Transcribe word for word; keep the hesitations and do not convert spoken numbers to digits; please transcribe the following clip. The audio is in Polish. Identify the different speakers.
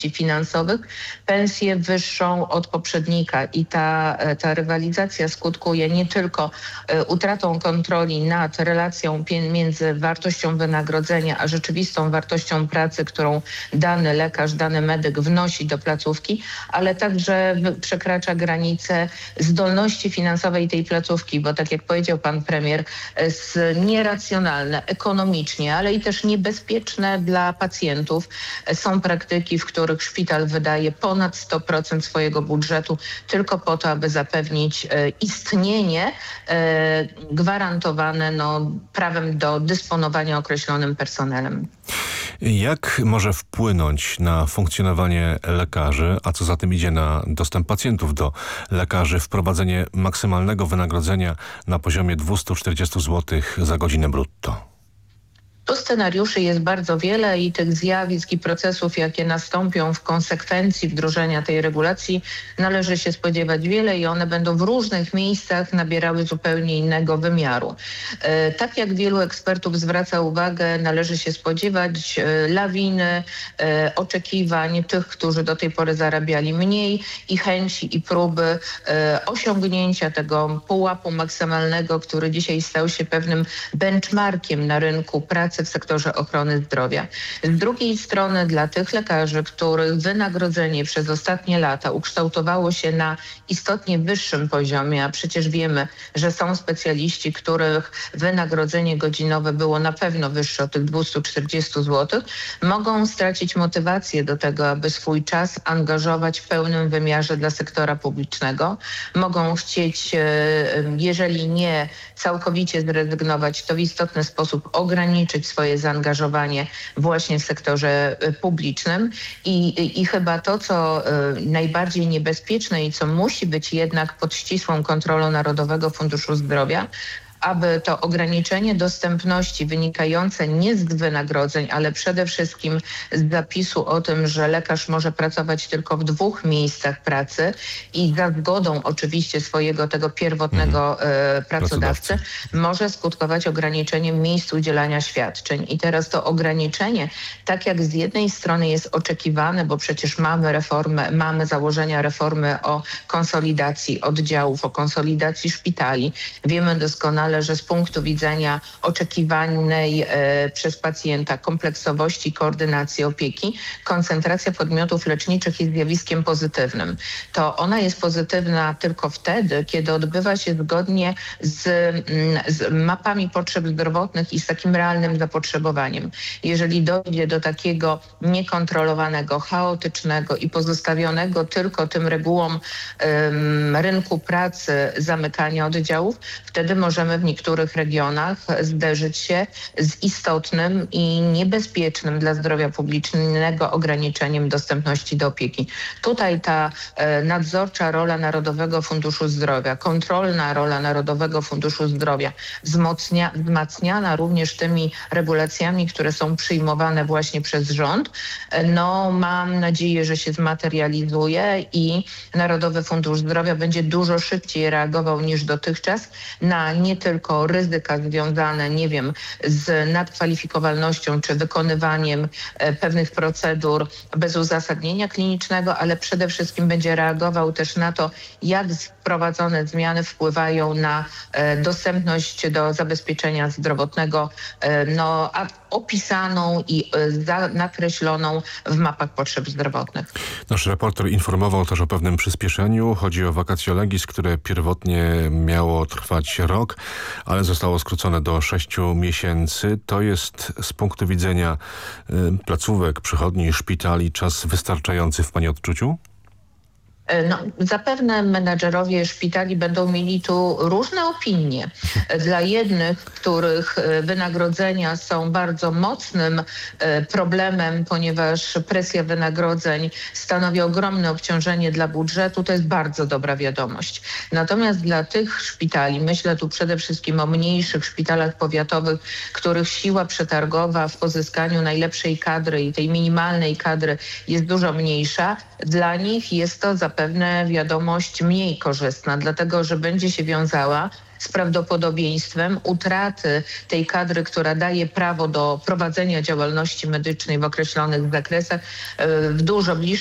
Speaker 1: finansowych, pensję wyższą od poprzednika i ta, ta rywalizacja skutkuje nie tylko utratą kontroli nad relacją między wartością wynagrodzenia a rzeczywistą wartością pracy, którą dany lekarz, dany medyk wnosi do placówki, ale także przekracza granice zdolności finansowej tej placówki, bo tak jak powiedział pan premier, nieracjonalne ekonomicznie, ale i też niebezpieczne dla pacjentów są praktyki, w których szpital wydaje ponad sto procent swojego budżetu tylko po to, aby zapewnić istnienie gwarantowane no, prawem do dysponowania określonym personelem.
Speaker 2: Jak może wpłynąć na funkcjonowanie lekarzy, a co za tym idzie na dostęp pacjentów do lekarzy, wprowadzenie maksymalnego wynagrodzenia na poziomie dwieście czterdzieści złotych za godzinę brutto?
Speaker 1: Tu scenariuszy jest bardzo wiele i tych zjawisk i procesów, jakie nastąpią w konsekwencji wdrożenia tej regulacji, należy się spodziewać wiele i one będą w różnych miejscach nabierały zupełnie innego wymiaru. E, tak jak wielu ekspertów zwraca uwagę, należy się spodziewać e, lawiny e, oczekiwań tych, którzy do tej pory zarabiali mniej i chęci i próby e, osiągnięcia tego pułapu maksymalnego, który dzisiaj stał się pewnym benchmarkiem na rynku pracy w sektorze ochrony zdrowia. Z drugiej strony dla tych lekarzy, których wynagrodzenie przez ostatnie lata ukształtowało się na istotnie wyższym poziomie, a przecież wiemy, że są specjaliści, których wynagrodzenie godzinowe było na pewno wyższe od tych dwieście czterdzieści złotych, mogą stracić motywację do tego, aby swój czas angażować w pełnym wymiarze dla sektora publicznego. Mogą chcieć, jeżeli nie całkowicie zrezygnować, to w istotny sposób ograniczyć swoje zaangażowanie właśnie w sektorze publicznym i, i, i chyba to, co y, najbardziej niebezpieczne i co musi być jednak pod ścisłą kontrolą Narodowego Funduszu Zdrowia, aby to ograniczenie dostępności wynikające nie z wynagrodzeń, ale przede wszystkim z zapisu o tym, że lekarz może pracować tylko w dwóch miejscach pracy i za zgodą oczywiście swojego tego pierwotnego mhm. e, pracodawcy, pracodawcy, może skutkować ograniczeniem miejsc udzielania świadczeń. I teraz to ograniczenie, tak jak z jednej strony jest oczekiwane, bo przecież mamy reformę, mamy założenia reformy o konsolidacji oddziałów, o konsolidacji szpitali. Wiemy doskonale, że z punktu widzenia oczekiwanej e, przez pacjenta kompleksowości, koordynacji opieki, koncentracja podmiotów leczniczych jest zjawiskiem pozytywnym. To ona jest pozytywna tylko wtedy, kiedy odbywa się zgodnie z, z mapami potrzeb zdrowotnych i z takim realnym zapotrzebowaniem. Jeżeli dojdzie do takiego niekontrolowanego, chaotycznego i pozostawionego tylko tym regułom um, rynku pracy zamykania oddziałów, wtedy możemy w niektórych regionach zderzyć się z istotnym i niebezpiecznym dla zdrowia publicznego ograniczeniem dostępności do opieki. Tutaj ta e, nadzorcza rola Narodowego Funduszu Zdrowia, kontrolna rola Narodowego Funduszu Zdrowia, wzmocnia, wzmacniana również tymi regulacjami, które są przyjmowane właśnie przez rząd, e, no mam nadzieję, że się zmaterializuje i Narodowy Fundusz Zdrowia będzie dużo szybciej reagował niż dotychczas na nie tylko tylko ryzyka związane, nie wiem, z nadkwalifikowalnością czy wykonywaniem e, pewnych procedur bez uzasadnienia klinicznego, ale przede wszystkim będzie reagował też na to, jak wprowadzone zmiany wpływają na e, dostępność do zabezpieczenia zdrowotnego, e, no, a opisaną i e, za, nakreśloną w mapach potrzeb zdrowotnych.
Speaker 2: Nasz reporter informował też o pewnym przyspieszeniu. Chodzi o vacatio legis, które pierwotnie miało trwać rok, ale zostało skrócone do sześciu miesięcy. To jest z punktu widzenia y, placówek, przychodni, szpitali czas wystarczający w pani odczuciu?
Speaker 1: No, zapewne menadżerowie szpitali będą mieli tu różne opinie. Dla jednych, których wynagrodzenia są bardzo mocnym problemem, ponieważ presja wynagrodzeń stanowi ogromne obciążenie dla budżetu, to jest bardzo dobra wiadomość. Natomiast dla tych szpitali, myślę tu przede wszystkim o mniejszych szpitalach powiatowych, których siła przetargowa w pozyskaniu najlepszej kadry i tej minimalnej kadry jest dużo mniejsza, dla nich jest to zapewne zapewne wiadomość mniej korzystna, dlatego że będzie się wiązała z prawdopodobieństwem utraty tej kadry, która daje prawo do prowadzenia działalności medycznej w określonych zakresach w dużo bliższym